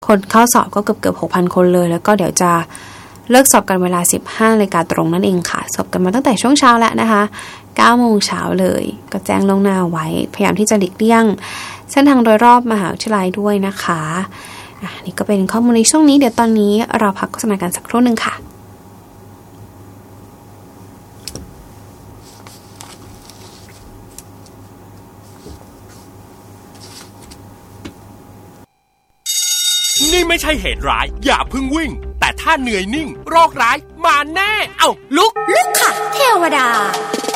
คนเข้าสอบก็เกือบ 6,000 คนเลยแล้วก็เดี๋ยวจะเลิกสอบกันเวลา 15 นาฬิกาตรงนั่นเองค่ะสอบกันมาตั้งแต่ช่วงเช้าแล้วนะคะ9 โมงเช้าเลยก็แจ้งล่วงหน้าไว้พยายามที่จะหลีกเลี่ยงเส้นทางโดยรอบมหาวิทยาลัยด้วยนะคะนี่ก็เป็นข้อมูลในช่วงนี้เดี๋ยวตอนนี้เราพักโฆษณากันสักครู่นึงค่ะนี่ไม่ใช่เหตุร้ายอย่าเพิ่งวิ่งแต่ถ้าเหนื่อยนิ่งโรคร้ายมาแน่เอ้าลุกค่ะเทวดา